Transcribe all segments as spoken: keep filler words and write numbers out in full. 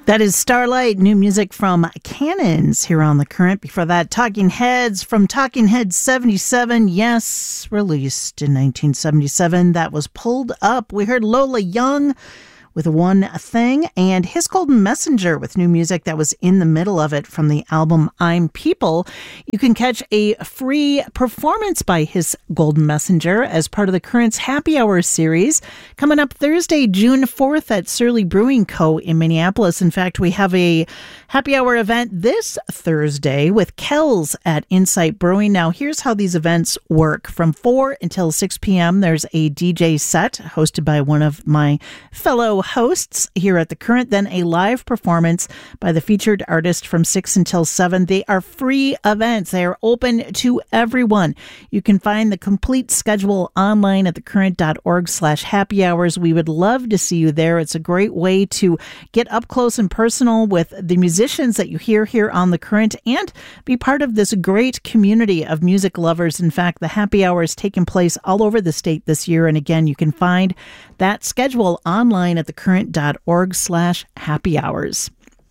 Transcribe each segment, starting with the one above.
That is Starlight, new music from Cannons here on The Current. Before that, Talking Heads from Talking Heads seventy-seven. Yes, released in nineteen seventy-seven. That was Pulled Up. We heard Lola Young with One Thing, and His Golden Messenger with new music that was in the middle of it from the album I'm People. You can catch a free performance by His Golden Messenger as part of the Current's Happy Hour series coming up Thursday, June fourth at Surly Brewing Co. in Minneapolis. In fact, we have a happy hour event this Thursday with Kells at Insight Brewing. Now, here's how these events work. From four until six p.m., there's a D J set hosted by one of my fellow hosts here at The Current, then a live performance by the featured artist from six until seven. They are free events. They are open to everyone. You can find the complete schedule online at thecurrent.org slash happy hours. We would love to see you there. It's a great way to get up close and personal with the musicians that you hear here on The Current and be part of this great community of music lovers. In fact, the happy hour is taking place all over the state this year. And again, you can find that schedule online at thecurrent.org slash happy hours.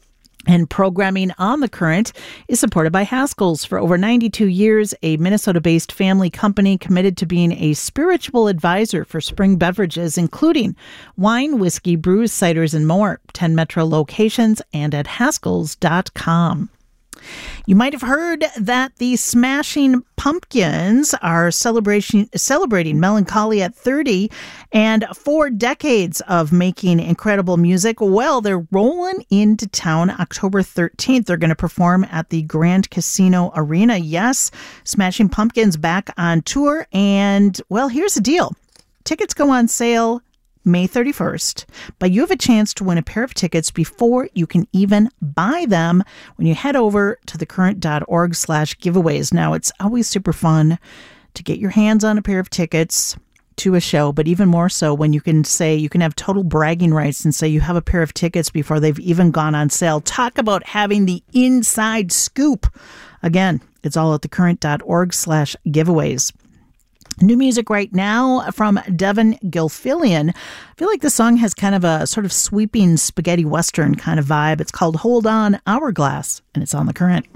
And programming on The Current is supported by Haskell's. For over ninety-two years, a Minnesota-based family company committed to being a spiritual advisor for spring beverages, including wine, whiskey, brews, ciders, and more. ten Metro locations and at haskells dot com. You might have heard that the Smashing Pumpkins are celebrating celebrating Melancholy at thirty and four decades of making incredible music. Well, they're rolling into town October thirteenth. They're going to perform at the Grand Casino Arena. Yes, Smashing Pumpkins back on tour. And, well, here's the deal. Tickets go on sale May thirty-first, but you have a chance to win a pair of tickets before you can even buy them when you head over to thecurrent.org slash giveaways. Now, it's always super fun to get your hands on a pair of tickets to a show, but even more so when you can say, you can have total bragging rights and say you have a pair of tickets before they've even gone on sale. Talk about having the inside scoop. Again, it's all at thecurrent.org slash giveaways. New music right now from Devin Gilfillian. I feel like this song has kind of a sort of sweeping spaghetti western kind of vibe. It's called Hold On, Hourglass, and it's on The Current.